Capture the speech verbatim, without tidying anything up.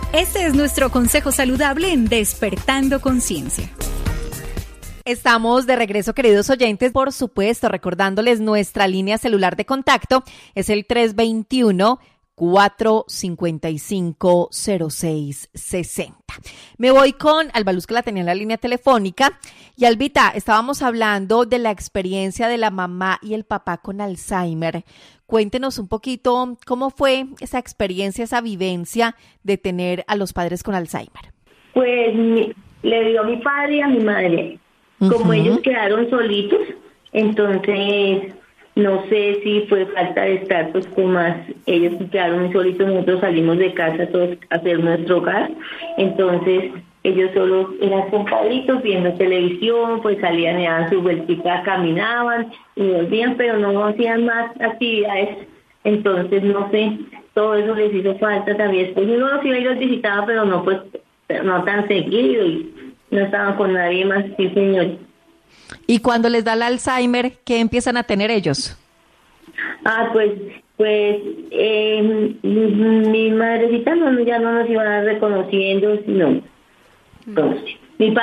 Este es nuestro consejo saludable en Despertando Conciencia. Estamos de regreso, queridos oyentes, por supuesto, recordándoles nuestra línea celular de contacto es el tres dos uno, cuatro cinco cinco, cero seis seis cero. Me voy con Alba Luz, que la tenía en la línea telefónica. Y Albita, estábamos hablando de la experiencia de la mamá y el papá con Alzheimer. Cuéntenos un poquito cómo fue esa experiencia, esa vivencia de tener a los padres con Alzheimer. Pues mi, le dio a mi padre y a mi madre. Como uh-huh. ellos quedaron solitos, entonces no sé si fue falta de estar pues con más, ellos quedaron muy solitos, nosotros salimos de casa todos a hacer nuestro hogar, entonces ellos solo eran sentaditos viendo televisión, pues salían y daban su vueltita, caminaban y volvían, pero no hacían más actividades, entonces no sé, todo eso les hizo falta también. Pues uno los iba y los visitaba, pero no pues no tan seguido y no estaban con nadie más, sí señor. ¿Y cuando les da el Alzheimer, qué empiezan a tener ellos? Ah, pues, pues, eh, mi, mi madrecita no, ya no nos iban reconociendo, sino, entonces, mi padre